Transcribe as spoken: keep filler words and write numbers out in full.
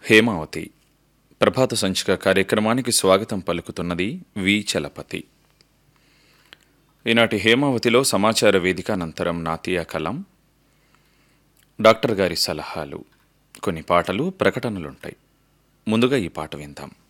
హేమావతి ప్రభాత సంచిక కార్యక్రమానికి స్వాగతం పలుకుతున్నది వి చలపతి. ఈనాటి హేమావతిలో సమాచార వేదిక అనంతరం నాతియా కలాం, డాక్టర్ గారి సలహాలు, కొన్ని పాటలు, ప్రకటనలుంటాయి. ముందుగా ఈ పాట విందాం.